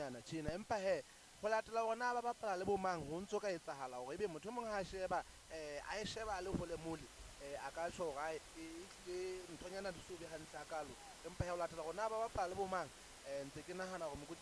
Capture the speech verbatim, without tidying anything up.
nyana tjena, empa he ho latela hore na ba bapala le bo mang ho ntso ka etsahala hore ebe motho e mong ha sheba a e sheba le hole mole a ka tjho hore ehlile nthonyana di so be hantle hakalo, empa he ho latela hore na ba bapala le bo mang ntse ke nahana hore